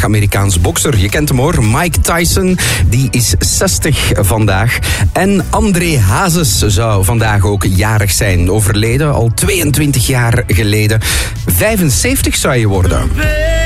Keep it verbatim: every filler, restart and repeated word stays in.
voormalig Amerikaans bokser. Je kent hem hoor, Mike Tyson. Die is zestig vandaag. En André Hazes zou vandaag ook jarig zijn. Overleden al tweeëntwintig jaar geleden. vijfenzeventig zou je worden.